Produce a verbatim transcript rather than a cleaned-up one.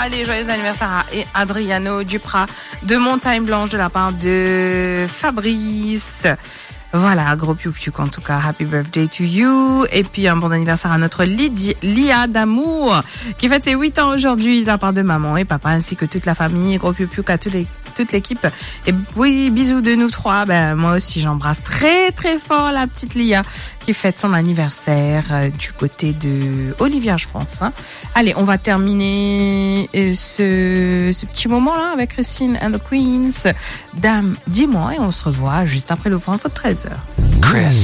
Allez, joyeux anniversaire à Adriano Duprat de Montagne Blanche de la part de Fabrice. Voilà, gros piou piou en tout cas, happy birthday to you. Et puis un bon anniversaire à notre Lydie, Lia d'amour, qui fête ses huit ans aujourd'hui de la part de maman et papa ainsi que toute la famille. Gros piou piou à tous les toute l'équipe. Et oui, bisous de nous trois. Ben, moi aussi, j'embrasse très, très fort la petite Lia qui fête son anniversaire euh, du côté de Olivia, je pense. Hein. Allez, on va terminer euh, ce, ce petit moment-là avec Christine and the Queens. Dame, dis-moi, et on se revoit juste après le point info de treize heures. Chris.